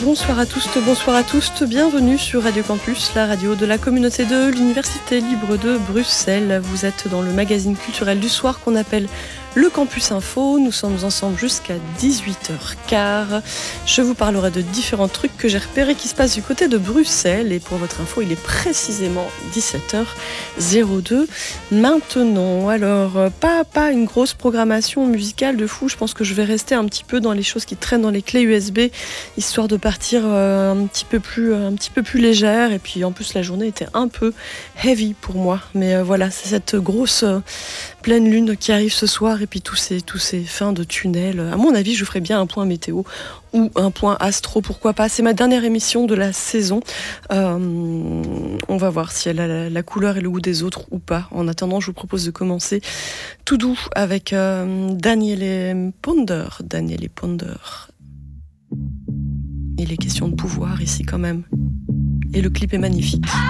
Bonsoir à tous, bienvenue sur Radio Campus, la radio de la communauté de l'Université libre de Bruxelles. Vous êtes dans le magazine culturel du soir qu'on appelle le Campus Info. Nous sommes ensemble jusqu'à 18h15. Je vous parlerai de différents trucs que j'ai repérés qui se passent du côté de Bruxelles. Et pour votre info, il est précisément 17h02 maintenant. Alors, pas une grosse programmation musicale de fou. Je pense que je vais rester un petit peu dans les choses qui traînent dans les clés USB, histoire de partir un petit peu plus légère. Et puis en plus, la journée était un peu heavy pour moi. Mais voilà, c'est cette grosse pleine lune qui arrive ce soir. Et puis tous ces fins de tunnel. À mon avis, je ferais bien un point météo ou un point astro, pourquoi pas. C'est ma dernière émission de la saison. On va voir si elle a la couleur et le goût des autres ou pas. En attendant, je vous propose de commencer tout doux avec Daniele Ponder. Il est question de pouvoir ici quand même. Et le clip est magnifique.